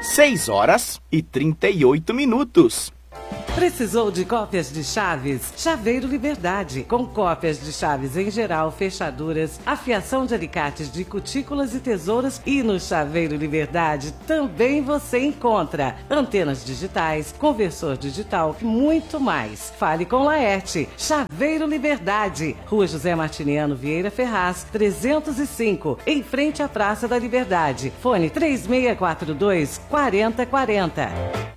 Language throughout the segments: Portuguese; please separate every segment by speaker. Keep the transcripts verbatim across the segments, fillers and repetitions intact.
Speaker 1: seis horas e trinta e oito minutos.
Speaker 2: Precisou de cópias de chaves? Chaveiro Liberdade. Com cópias de chaves em geral, fechaduras, afiação de alicates de cutículas e tesouras. E no Chaveiro Liberdade também você encontra antenas digitais, conversor digital e muito mais. Fale com Laerte. Chaveiro Liberdade. Rua José Martiniano Vieira Ferraz, trezentos e cinco, em frente à Praça da Liberdade. Fone três seis quatro dois, quatro zero quatro zero.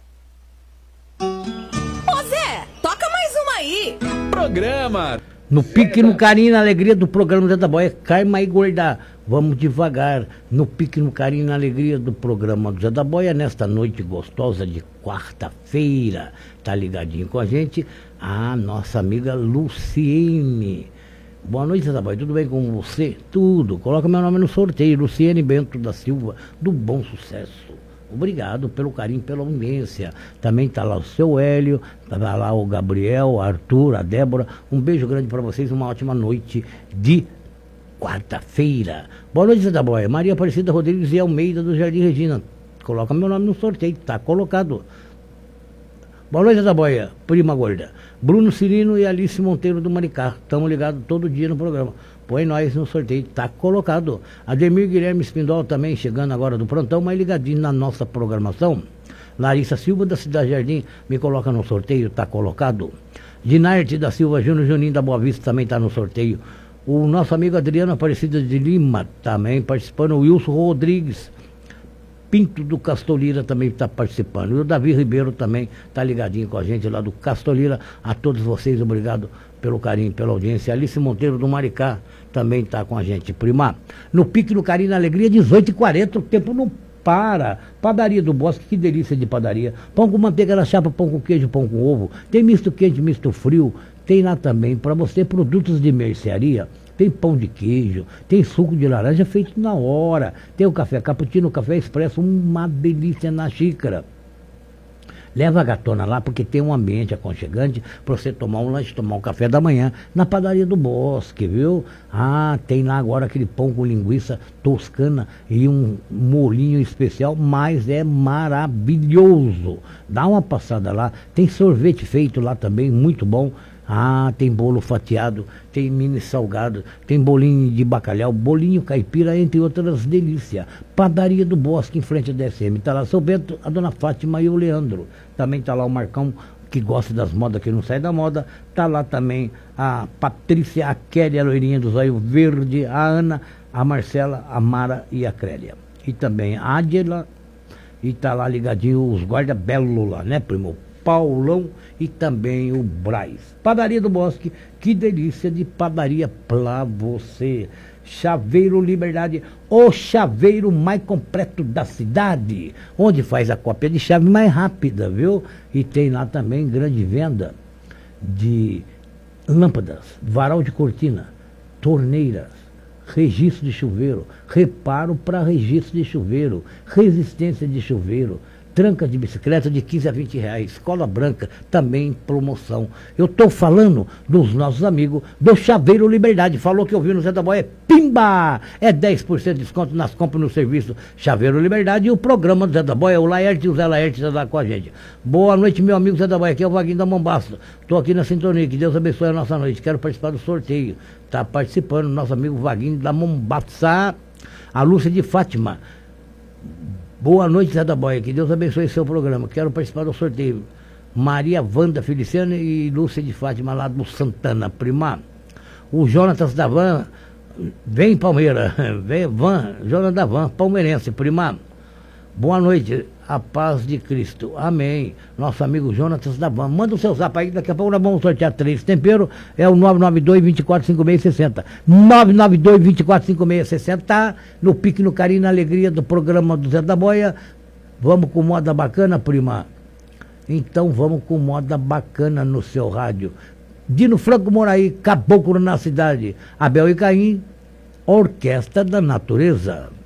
Speaker 3: Aí.
Speaker 4: Programa no pique, no carinho, na alegria do programa Zé da Boia. Carma e gorda, vamos devagar. No pique, no carinho, na alegria do programa do Zé da Boia. Nesta noite gostosa de quarta-feira, tá ligadinho com a gente a nossa amiga Luciene. Boa noite, Zé da Boia, tudo bem com você? Tudo, coloca meu nome no sorteio. Luciene Bento da Silva, do Bom Sucesso. Obrigado pelo carinho, pela audiência. Também está lá o seu Hélio, está lá o Gabriel, o Arthur, a Débora. Um beijo grande para vocês, uma ótima noite de quarta-feira. Boa noite, Zé da Boia. Maria Aparecida Rodrigues e Almeida do Jardim Regina. Coloca meu nome no sorteio, está colocado. Boa noite, Zé da Boia, prima gorda. Bruno Cirino e Alice Monteiro do Maricá. Estamos ligados todo dia no programa. Põe nós no sorteio, tá colocado. Ademir Guilherme Espindola também chegando agora do plantão, mas ligadinho na nossa programação. Larissa Silva da Cidade Jardim me coloca no sorteio, tá colocado. Dinarte da Silva Júnior, Juninho da Boa Vista também tá no sorteio. O nosso amigo Adriano Aparecida de Lima também participando. O Wilson Rodrigues Pinto do Castolira também está participando. E o Davi Ribeiro também está ligadinho com a gente lá do Castolira. A todos vocês, obrigado pelo carinho, pela audiência. Alice Monteiro do Maricá também está com a gente, prima. No pique, no carinho, na alegria, dezoito e quarenta, o tempo não para. Padaria do Bosque, que delícia de padaria. Pão com manteiga na chapa, pão com queijo, pão com ovo. Tem misto quente, misto frio. Tem lá também, para você, produtos de mercearia. Tem pão de queijo, tem suco de laranja feito na hora. Tem o café cappuccino, o café expresso, uma delícia na xícara. Leva a gatona lá, porque tem um ambiente aconchegante para você tomar um lanche, tomar um café da manhã na padaria do Bosque, viu? Ah, tem lá agora aquele pão com linguiça toscana e um molinho especial, mas é maravilhoso. Dá uma passada lá, tem sorvete feito lá também, muito bom. Ah, tem bolo fatiado, tem mini salgado, tem bolinho de bacalhau, bolinho caipira, entre outras delícias. Padaria do Bosque, em frente à D S M. Está lá seu Bento, a dona Fátima e o Leandro. Também está lá o Marcão, que gosta das modas, que não sai da moda. Está lá também a Patrícia, a Kelly, a loirinha do zóio verde, a Ana, a Marcela, a Mara e a Crélia. E também a Adela, e está lá ligadinho os guarda-belo lá, né, primo? Paulão e também o Braz. Padaria do Bosque, que delícia de padaria pra você. Chaveiro Liberdade, o chaveiro mais completo da cidade, onde faz a cópia de chave mais rápida, viu? E tem lá também grande venda de lâmpadas, varal de cortina, torneiras, registro de chuveiro, reparo para registro de chuveiro, resistência de chuveiro, tranca de bicicleta de quinze a vinte reais. Cola branca, também em promoção. Eu estou falando dos nossos amigos do Chaveiro Liberdade. Falou que ouviu no Zé da Boia, é pimba! É dez por cento de desconto nas compras no serviço Chaveiro Liberdade. E o programa do Zé da Boia, o Laerte e o Zé Laerte está lá com a gente. Boa noite, meu amigo Zé da Boia. Aqui é o Vaguinho da Mombaça. Estou aqui na sintonia. Que Deus abençoe a nossa noite. Quero participar do sorteio. Está participando nosso amigo Vaguinho da Mombaça. A Lúcia de Fátima. Boa noite, Zé da Boia, que Deus abençoe seu programa. Quero participar do sorteio. Maria Wanda Feliciano e Lúcia de Fátima, lá do Santana, prima. O Jonatas da Van, vem Palmeira, vem Van, Jonas da Van, palmeirense, prima. Boa noite, a paz de Cristo, amém. Nosso amigo Jonatas da Van, manda o seu zap aí, daqui a pouco nós vamos sortear três. Tempero é o nove nove dois, vinte e quatro, cinquenta e seis sessenta. nove nove dois, vinte e quatro, cinquenta e seis sessenta, tá no pique, no carinho, na alegria do programa do Zé da Boia. Vamos com moda bacana, prima? Então vamos com moda bacana no seu rádio. Dino Franco Moraí, Caboclo na Cidade. Abel e Caim, Orquestra da Natureza.